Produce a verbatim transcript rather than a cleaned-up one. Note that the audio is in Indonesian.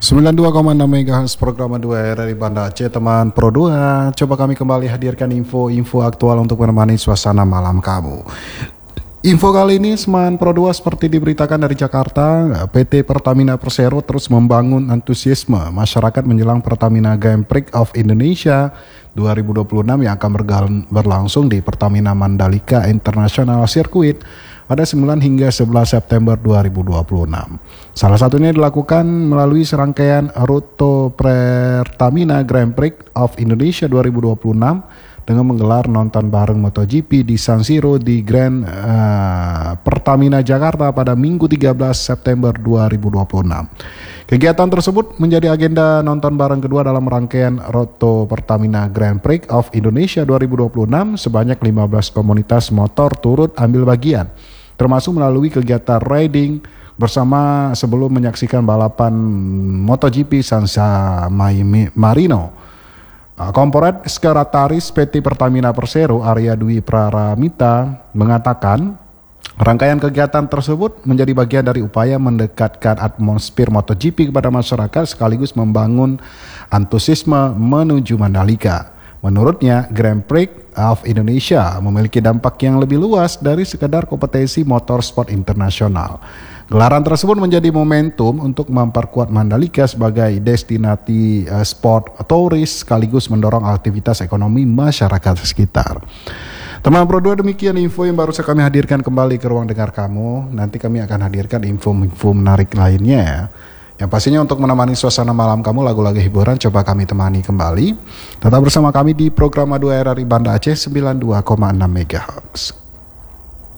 sembilan puluh dua koma enam MHz program dua R R I Banda Aceh, teman Pro dua. Coba kami kembali hadirkan info-info aktual untuk menemani suasana malam kamu. Info kali ini Seman Pro dua seperti diberitakan dari Jakarta, P T Pertamina Persero terus membangun antusiasme masyarakat menjelang Pertamina Grand Prix of Indonesia dua ribu dua puluh enam yang akan berlangsung di Pertamina Mandalika International Circuit pada sembilan hingga sebelas September dua ribu dua puluh enam. Salah satunya dilakukan melalui serangkaian Rute Pertamina Grand Prix of Indonesia dua ribu dua puluh enam dengan menggelar nonton bareng MotoGP di San Siro di Grand uh, Pertamina Jakarta pada Minggu tiga belas September dua ribu dua puluh enam. Kegiatan tersebut menjadi agenda nonton bareng kedua dalam rangkaian Rute Pertamina Grand Prix of Indonesia dua ribu dua puluh enam. Sebanyak lima belas komunitas motor turut ambil bagian, termasuk melalui kegiatan riding bersama sebelum menyaksikan balapan MotoGP Sansa Marino. Korporat Sekretaris P T Pertamina Persero Arya Dwi Praramita mengatakan rangkaian kegiatan tersebut menjadi bagian dari upaya mendekatkan atmosfer MotoGP kepada masyarakat sekaligus membangun antusiasme menuju Mandalika. Menurutnya, Grand Prix of Indonesia memiliki dampak yang lebih luas dari sekedar kompetisi motorsport internasional. Gelaran tersebut menjadi momentum untuk memperkuat Mandalika sebagai destinasi uh, sport turis sekaligus mendorong aktivitas ekonomi masyarakat sekitar. Teman Pro dua, demikian info yang baru saja kami hadirkan kembali ke ruang dengar kamu. Nanti kami akan hadirkan info-info menarik lainnya ya. Yang pastinya untuk menemani suasana malam kamu, lagu-lagu hiburan coba kami temani kembali. Tetap bersama kami di program dua R R I Banda Aceh sembilan puluh dua koma enam MHz.